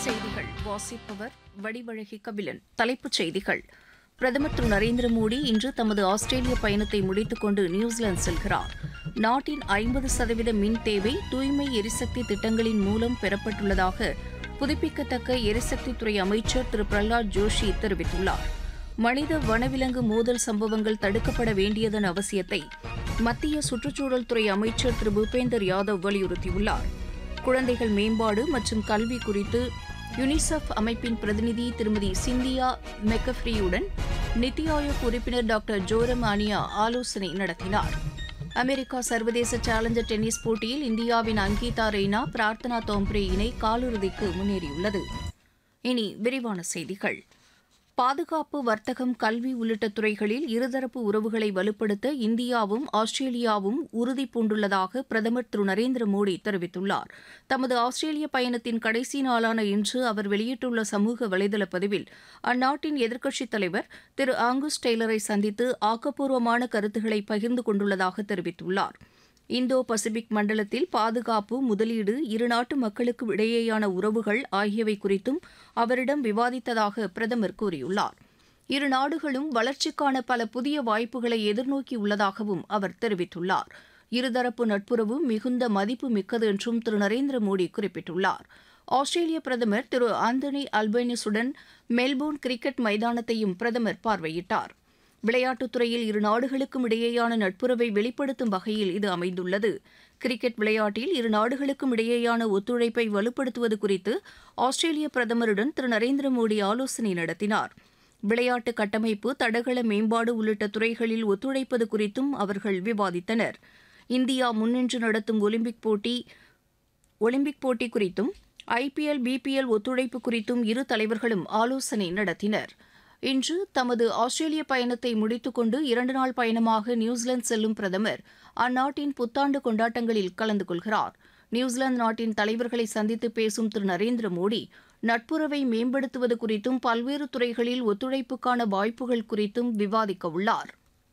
செய்திகள் வாசிப்பவர் வடிவழகி கபிலன். தலைப்புச் செய்திகள். பிரதமர் திரு நரேந்திர மோடி இன்று தமது ஆஸ்திரேலிய பயணத்தை முடித்துக் கொண்டு நியூசிலாந்து செல்கிறார். நாட்டின் 50% மின் தேவை தூய்மை எரிசக்தி திட்டங்களின் மூலம் பெறப்பட்டுள்ளதாக புதுப்பிக்கத்தக்க எரிசக்தித்துறை அமைச்சர் திரு பிரஹ்லாத் ஜோஷி தெரிவித்துள்ளார். மனித வனவிலங்கு மோதல் சம்பவங்கள் தடுக்கப்பட வேண்டியதன் அவசியத்தை மத்திய சுற்றுச்சூழல் துறை அமைச்சர் திரு பூபேந்தர் யாதவ் வலியுறுத்தியுள்ளார். குழந்தைகள் மேம்பாடு மற்றும் கல்வி குறித்து யுனிசெஃப் அமைப்பின் பிரதிநிதி திருமதி சிந்தியா மெக்கஃப்ரியுடன் நித்தி ஆயோக் உறுப்பினர் டாக்டர் ஜோரம் ஆனியா ஆலோசனை நடத்தினார். அமெரிக்கா சர்வதேச சேலஞ்சர் டென்னிஸ் போட்டியில் இந்தியாவின் அங்கீதா ரெய்னா பிரார்த்தனா தோம்ப்ரே இணை காலிறுதிக்கு முன்னேறியுள்ளது. இனி விரிவான செய்திகள். பாதுகாப்பு, வர்த்தகம், கல்வி உள்ளிட்ட துறைகளில் இருதரப்பு உறவுகளை வலுப்படுத்த இந்தியாவும் ஆஸ்திரேலியாவும் உறுதி பூண்டுள்ளதாக பிரதமர் திரு நரேந்திர மோடி தெரிவித்துள்ளார். தமது ஆஸ்திரேலிய பயணத்தின் கடைசி நாளான இன்று அவர் வெளியிட்டுள்ள சமூக வலைதள பதிவில் அந்நாட்டின் எதிர்க்கட்சித் தலைவர் திரு ஆங்கஸ் டெய்லரை சந்தித்து ஆக்கப்பூர்வமான கருத்துக்களை பகிர்ந்து கொண்டுள்ளதாக தெரிவித்துள்ளார். இந்தோ பசிபிக் மண்டலத்தில் பாதுகாப்பு, முதலீடு, இருநாட்டு மக்களுக்கு இடையேயான உறவுகள் ஆகியவை குறித்தும் அவரிடம் விவாதித்ததாக பிரதமர் கூறியுள்ளார். இரு நாடுகளும் வளர்ச்சிக்கான பல புதிய வாய்ப்புகளை எதிர்நோக்கியுள்ளதாகவும் அவர் தெரிவித்துள்ளார். இருதரப்பு நட்புறவு மிகுந்த மதிப்பு மிக்கது என்றும் திரு நரேந்திர மோடி குறிப்பிட்டுள்ளார். ஆஸ்திரேலிய பிரதமர் திரு ஆந்தனி அல்பனீஸுடன் மெல்போர்ன் கிரிக்கெட் மைதானத்தையும் பிரதமர் பார்வையிட்டார். விளையாட்டுத் துறையில் இரு நாடுகளுக்கும் இடையேயான நட்புறவை வெளிப்படுத்தும் வகையில் இது அமைந்துள்ளது. கிரிக்கெட் விளையாட்டில் இரு நாடுகளுக்கும் இடையேயான ஒத்துழைப்பை வலுப்படுத்துவது குறித்து ஆஸ்திரேலிய பிரதமருடன் திரு நரேந்திர மோடி ஆலோசனை நடத்தினார். விளையாட்டு கட்டமைப்பு, தடகள மேம்பாடு உள்ளிட்ட துறைகளில் ஒத்துழைப்பது குறித்தும் அவர்கள் விவாதித்தனர். இந்தியா முன்னின்று நடத்தும் ஒலிம்பிக் போட்டி குறித்தும் IPL, BPL ஒத்துழைப்பு குறித்தும் இரு தலைவர்களும் ஆலோசனை நடத்தினர். இன்று தமது ஆஸ்திரேலிய பயணத்தை முடித்துக் கொண்டு 2 நாள் பயணமாக நியூசிலாந்து செல்லும் பிரதமர் அந்நாட்டின் புத்தாண்டு கொண்டாட்டங்களில் கலந்து கொள்கிறார். நியூசிலாந்து நாட்டின் தலைவர்களை சந்தித்து பேசும் திரு நரேந்திர மோடி நட்புறவை மேம்படுத்துவது குறித்தும் பல்வேறு துறைகளில் ஒத்துழைப்புக்கான வாய்ப்புகள் குறித்தும் விவாதிக்க உள்ளார்.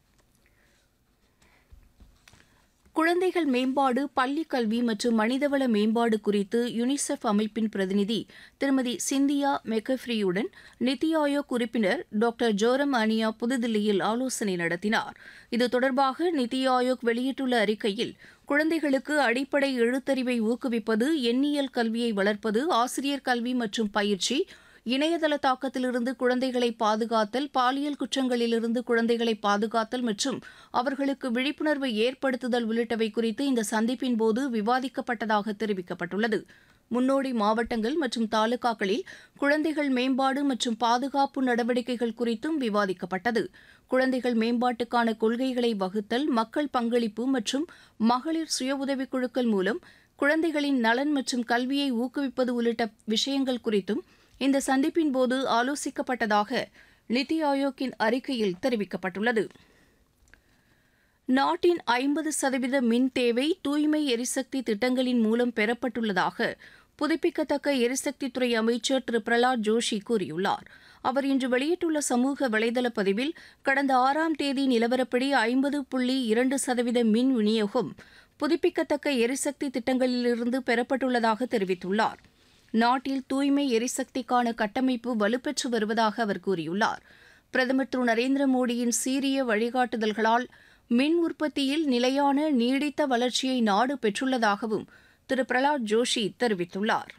குழந்தைகள் மேம்பாடு, பள்ளிக் கல்வி மற்றும் மனிதவள மேம்பாடு குறித்து யுனிசெஃப் அமைப்பின் பிரதிநிதி திருமதி சிந்தியா மெக்கஃப்ரியுடன் நித்தி ஆயோக் உறுப்பினர் டாக்டர் ஜோரம் ஆனியா புதுதில்லியில் ஆலோசனை நடத்தினார். இது தொடர்பாக நித்தி ஆயோக் வெளியிட்டுள்ள அறிக்கையில் குழந்தைகளுக்கு அடிப்படை எழுத்தறிவை ஊக்குவிப்பது, எண்ணியல் கல்வியை வளர்ப்பது, ஆசிரியர் கல்வி மற்றும் பயிற்சி, இணையதள தாக்கத்திலிருந்து குழந்தைகளை பாதுகாத்தல், பாலியல் குற்றங்களிலிருந்து குழந்தைகளை பாதுகாத்தல் மற்றும் அவர்களுக்கு விழிப்புணர்வை ஏற்படுத்துதல் உள்ளிட்டவை குறித்து இந்த சந்திப்பின் போது விவாதிக்கப்பட்டதாக தெரிவிக்கப்பட்டுள்ளது. முன்னோடி மாவட்டங்கள் மற்றும் தாலுகாக்களில் குழந்தைகள் மேம்பாடு மற்றும் பாதுகாப்பு நடவடிக்கைகள் குறித்தும் விவாதிக்கப்பட்டது. குழந்தைகள் மேம்பாட்டுக்கான கொள்கைகளை வகுத்தல், மக்கள் பங்களிப்பு மற்றும் மகளிர் சுய உதவிக் குழுக்கள் மூலம் குழந்தைகளின் நலன் மற்றும் கல்வியை ஊக்குவிப்பது உள்ளிட்ட விஷயங்கள் குறித்தும் இந்த சந்திப்பின் போது ஆலோசிக்கப்பட்டதாக நித்தி ஆயோக்கின் அறிக்கையில் தெரிவிக்கப்பட்டுள்ளது. நாட்டின் 50% மின் தேவை தூய்மை எரிசக்தி திட்டங்களின் மூலம் பெறப்பட்டுள்ளதாக புதுப்பிக்கத்தக்க எரிசக்தித்துறை அமைச்சர் திரு பிரஹ்லாத் ஜோஷி கூறியுள்ளார். அவர் இன்று வெளியிட்டுள்ள சமூக வலைதள பதிவில் கடந்த 6ஆம் தேதி நிலவரப்படி 50.2% மின் விநியோகம் புதுப்பிக்கத்தக்க எரிசக்தி திட்டங்களிலிருந்து பெறப்பட்டுள்ளதாக தெரிவித்துள்ளார். நாட்டில் தூய்மை எரிசக்திக்கான கட்டமைப்பு வலுப்பெற்று வருவதாக அவர் கூறியுள்ளார். பிரதமர் திரு நரேந்திர மோடியின் சீரிய வழிகாட்டுதல்களால் மின் உற்பத்தியில் நிலையான நீடித்த வளர்ச்சியை நாடு பெற்றுள்ளதாகவும் திரு பிரஹ்லாத் ஜோஷி தெரிவித்துள்ளார்.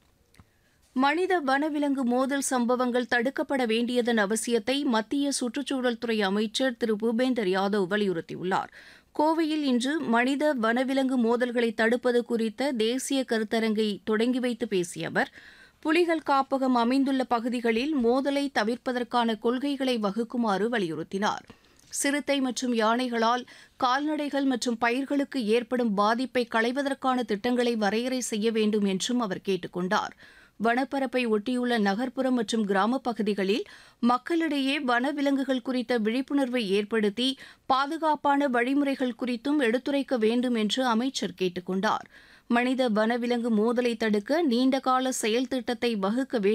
மனித வனவிலங்கு மோதல் சம்பவங்கள் தடுக்கப்பட வேண்டியதன் அவசியத்தை மத்திய சுற்றுச்சூழல் துறை அமைச்சர் திரு பூபேந்தர் யாதவ் வலியுறுத்தியுள்ளார். கோவையில் இன்று மனித வனவிலங்கு மோதல்களை தடுப்பது குறித்த தேசிய கருத்தரங்கை தொடங்கி வைத்து பேசிய அவர், புலிகள் காப்பகம் அமைந்துள்ள பகுதிகளில் மோதலை தவிர்ப்பதற்கான கொள்கைகளை வகுக்குமாறு வலியுறுத்தினார். சிறுத்தை மற்றும் யானைகளால் கால்நடைகள் மற்றும் பயிர்களுக்கு ஏற்படும் பாதிப்பை களைவதற்கான திட்டங்களை வரையறை செய்ய வேண்டும் என்றும் அவர் கேட்டுக் கொண்டார். வனப்பரப்பை ஒட்டியுள்ள நகர்ப்புறம் மற்றும் கிராமப் பகுதிகளில் மக்களிடையே வனவிலங்குகள் குறித்த விழிப்புணர்வை ஏற்படுத்தி பாதுகாப்பான வழிமுறைகள் குறித்தும் எடுத்துரைக்க வேண்டும் என்று அமைச்சர் கேட்டுக் கொண்டார். மனித வனவிலங்கு மோதலை தடுக்க நீண்டகால செயல் திட்டத்தை வகுக்க வேண்டும்